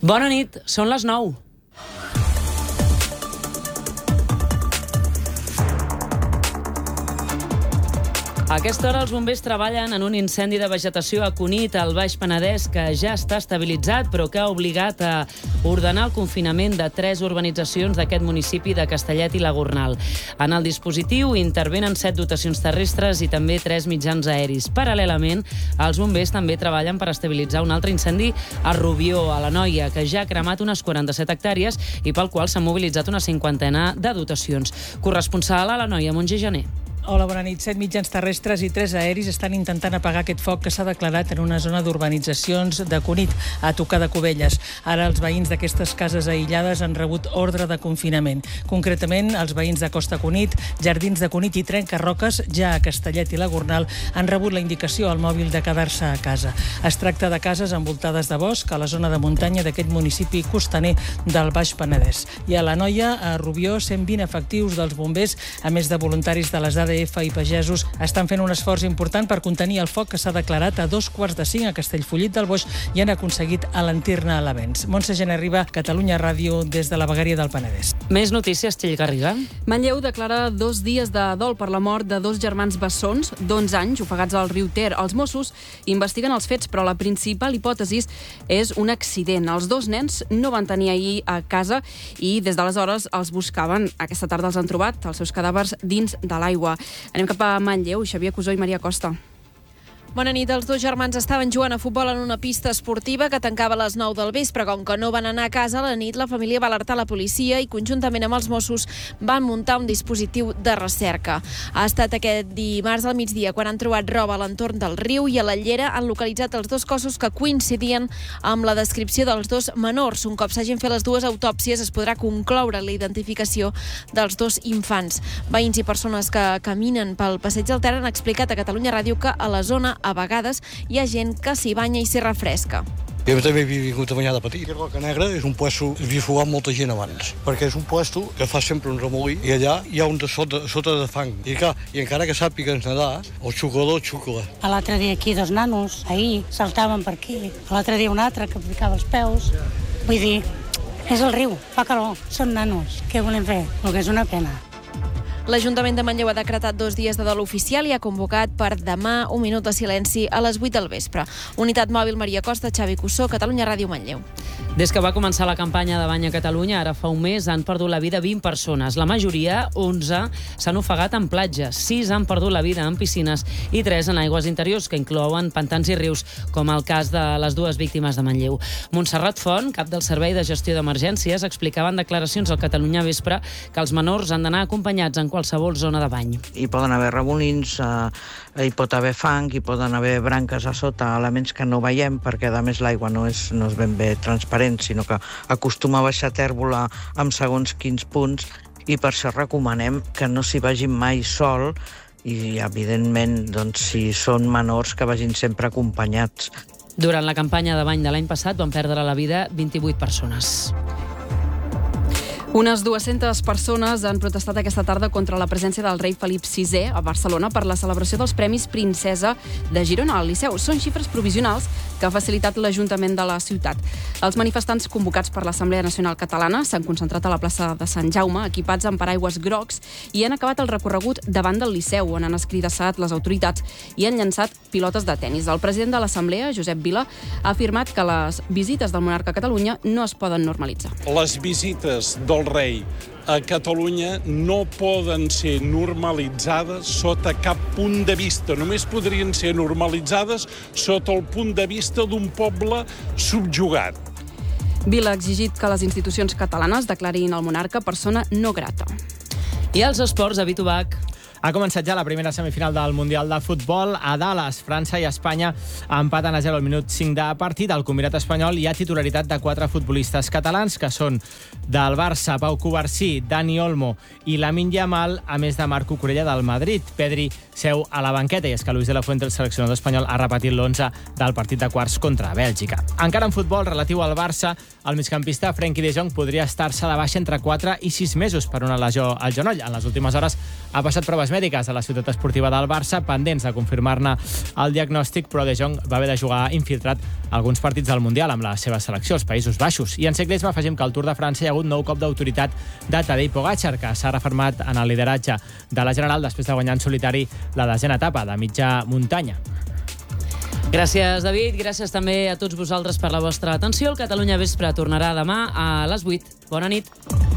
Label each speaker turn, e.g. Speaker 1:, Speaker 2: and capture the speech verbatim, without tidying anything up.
Speaker 1: Bona nit, són les nou. A aquesta hora els bombers treballen en un incendi de vegetació a Cunit, al Baix Penedès, que ja està estabilitzat, però que ha obligat a ordenar el confinament de tres urbanitzacions d'aquest municipi de Castellet i la Gornal. En el dispositiu intervenen set dotacions terrestres i també tres mitjans aeris. Paral·lelament, els bombers també treballen per estabilitzar un altre incendi a Rubió, a l'Anoia, que ja ha cremat unes quaranta-set hectàrees i pel qual s'han mobilitzat una cinquantena de dotacions. Corresponsal a l'Anoia, Montse Gené.
Speaker 2: Hola, bona nit. Set mitjans terrestres i tres aeris estan intentant apagar aquest foc que s'ha declarat en una zona d'urbanitzacions de Cunit, a tocar de Cubelles. Ara els veïns d'aquestes cases aïllades han rebut ordre de confinament. Concretament, els veïns de Costa Cunit, Jardins de Cunit i Trencarroques, ja a Castellet i la Gornal, han rebut la indicació al mòbil de quedar-se a casa. Es tracta de cases envoltades de bosc a la zona de muntanya d'aquest municipi costaner del Baix Penedès. I a l'Anoia, a Rubió, cent vint efectius dels bombers, a més de voluntaris de les A D F i pagesos, estan fent un esforç important per contenir el foc que s'ha declarat a dos quarts de cinc a Castellfollit del Boix i han aconseguit alentir-ne a l'avenç. Montse Gené Riba, Catalunya Ràdio, des de la vegueria del Penedès.
Speaker 1: Més notícies, Txell Garriga.
Speaker 3: Manlleu declara dos dies de dol per la mort de dos germans bessons d'onze anys ofegats al riu Ter. Els Mossos investiguen els fets, però la principal hipòtesi és un accident. Els dos nens no van tenir ahir a casa i des d'aleshores els buscaven. Aquesta tarda els han trobat, els seus cadàvers, dins de l'aigua. Anem cap a Manlleu, Xavier Cusó i Maria Costa.
Speaker 4: Bona nit. Els dos germans estaven jugant a futbol en una pista esportiva que tancava a les nou del vespre. Com que no van anar a casa a la nit, la família va alertar la policia i conjuntament amb els Mossos van muntar un dispositiu de recerca. Ha estat aquest dimarts al migdia quan han trobat roba a l'entorn del riu i a la llera han localitzat els dos cossos que coincidien amb la descripció dels dos menors. Un cop s'hagin fet les dues autòpsies es podrà concloure la identificació dels dos infants. Veïns i persones que caminen pel passeig del Ter han explicat a Catalunya Ràdio que a la zona a vegades hi ha gent que s'hi banya i s'hi refresca.
Speaker 5: Jo també he vingut a banyar de petit. Roca Negra és un puesto que havia fugat molta gent abans, perquè és un puesto que fa sempre un remolí i allà hi ha un de sota, sota de fang. I, clar, i encara que sàpigues nedar, el xucador xucla.
Speaker 6: L'altre dia aquí dos nanos, ahir, saltaven per aquí. L'altre dia un altre que aplicava els peus. Vull dir, és el riu, fa calor, són nanos. Què volem fer? El que és una pena.
Speaker 4: L'Ajuntament de Manlleu ha decretat dos dies de dol oficial i ha convocat per demà un minut de silenci a les vuit del vespre. Unitat mòbil Maria Costa, Xavi Cussó, Catalunya Ràdio, Manlleu.
Speaker 1: Des que va començar la campanya de bany a Catalunya, ara fa un mes, han perdut la vida vint persones. La majoria, onze, s'han ofegat en platges, sis han perdut la vida en piscines i tres en aigües interiors, que inclouen pantans i rius, com el cas de les dues víctimes de Manlleu. Montserrat Font, cap del Servei de Gestió d'Emergències, explicava en declaracions al Catalunya Vespre que els menors han d'anar acompanyats en qualsevol zona de bany.
Speaker 7: Hi poden haver remolins, eh, hi pot haver fang, hi poden haver branques a sota, elements que no veiem, perquè a més l'aigua no és, no és ben bé transparent, sinó que acostuma a baixar tèrbola amb segons quins punts, i per això recomanem que no s'hi vagin mai sol i, evidentment, doncs, si són menors, que vagin sempre acompanyats.
Speaker 1: Durant la campanya de bany de l'any passat van perdre la vida vint-i-vuit persones.
Speaker 3: Unes dues-centes persones han protestat aquesta tarda contra la presència del rei Felip sisè a Barcelona per la celebració dels Premis Princesa de Girona al Liceu. Són xifres provisionals que ha facilitat l'Ajuntament de la ciutat. Els manifestants convocats per l'Assemblea Nacional Catalana s'han concentrat a la plaça de Sant Jaume, equipats amb paraigües grocs, i han acabat el recorregut davant del Liceu, on han escridassat les autoritats i han llançat pilotes de tennis. El president de l'Assemblea, Josep Vila, ha afirmat que les visites del monarca a Catalunya no es poden normalitzar.
Speaker 8: Les visites del rei a Catalunya no poden ser normalitzades sota cap punt de vista. Només podrien ser normalitzades sota el punt de vista d'un poble subjugat.
Speaker 3: Vila ha exigit que les institucions catalanes declarin el monarca persona no grata.
Speaker 1: I als esports, a Vitovac.
Speaker 9: Ha començat ja la primera semifinal del Mundial de Futbol a Dallas. França i Espanya empaten a zero al minut cinc de partit. Al combinat espanyol hi ha titularitat de quatre futbolistes catalans, que són del Barça, Pau Cubarsí, Dani Olmo i Lamine Yamal, a més de Marc Cucurella del Madrid. Pedri seu a la banqueta, i és que Luis de la Fuente, el seleccionador espanyol, ha repetit l'onze del partit de quarts contra Bèlgica. Encara en futbol relatiu al Barça, el migcampista Frenkie de Jong podria estar-se de baixa entre quatre i sis mesos per una lesió al genoll. En les últimes hores ha passat proves mèdiques a la ciutat esportiva del Barça, pendents de confirmar-ne el diagnòstic, però De Jong va haver de jugar infiltrat alguns partits del Mundial amb la seva selecció, els Països Baixos. I en ciclisme afegim que al Tour de França hi ha hagut nou cop d'autoritat de Tadej Pogačar, que s'ha refermat en el lideratge de la General després de guanyar en solitari la desena etapa de mitja muntanya.
Speaker 1: Gràcies, David. Gràcies també a tots vosaltres per la vostra atenció. El Catalunya Vespre tornarà demà a les vuit. Bona nit.